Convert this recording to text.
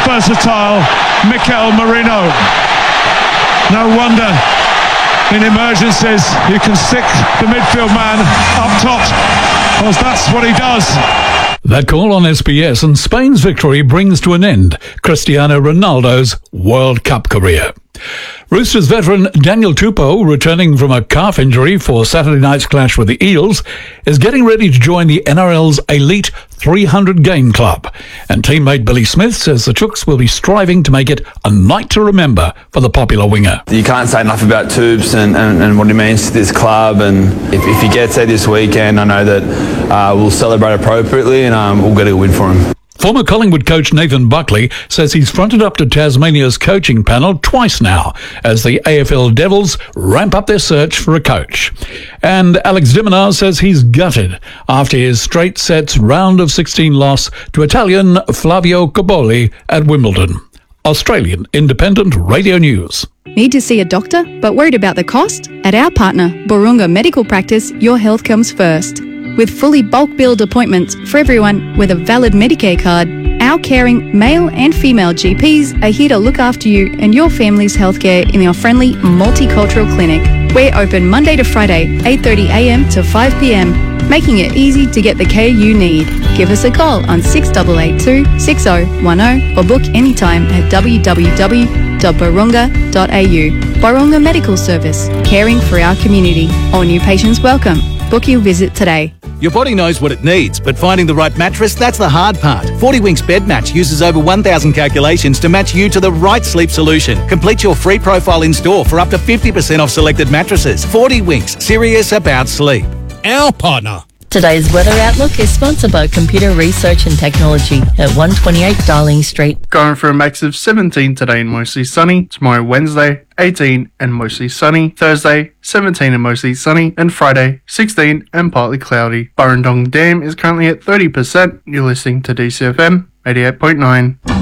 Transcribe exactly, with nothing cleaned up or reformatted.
versatile Mikel Merino. No wonder in emergencies you can stick the midfield man up top, because that's what he does. That call on S B S, and Spain's victory brings to an end Cristiano Ronaldo's World Cup career. Roosters veteran Daniel Tupou, returning from a calf injury for Saturday night's clash with the Eels, is getting ready to join the N R L's elite three hundred game club. And teammate Billy Smith says the Chooks will be striving to make it a night to remember for the popular winger. You can't say enough about Tubes and, and, and what he means to this club. And if, if he gets there this weekend, I know that uh, we'll celebrate appropriately and um, we'll get a win for him. Former Collingwood coach Nathan Buckley says he's fronted up to Tasmania's coaching panel twice now as the A F L Devils ramp up their search for a coach. And Alex de Minaur says he's gutted after his straight sets round of sixteen loss to Italian Flavio Cobolli at Wimbledon. Australian Independent Radio News. Need to see a doctor but worried about the cost? At our partner, Burunga Medical Practice, your health comes first. With fully bulk billed appointments for everyone with a valid Medicare card, our caring male and female G Ps are here to look after you and your family's healthcare in our friendly multicultural clinic. We're open Monday to Friday, eight thirty a m to five p m, making it easy to get the care you need. Give us a call on six eight eight two, six zero one zero or book anytime at w w w dot burunga dot a u. Burunga Medical Service, caring for our community. All new patients welcome. Book your visit today. Your body knows what it needs, but finding the right mattress, that's the hard part. forty winks Bed Match uses over one thousand calculations to match you to the right sleep solution. Complete your free profile in store for up to fifty percent off selected mattresses. forty winks, serious about sleep. Our partner. Today's weather outlook is sponsored by Computer Research and Technology at one twenty-eight Darling Street. Going for a max of seventeen today and mostly sunny. Tomorrow Wednesday, eighteen and mostly sunny. Thursday, seventeen and mostly sunny. And Friday, sixteen and partly cloudy. Burrendong Dam is currently at thirty percent. You're listening to D C F M eighty-eight point nine.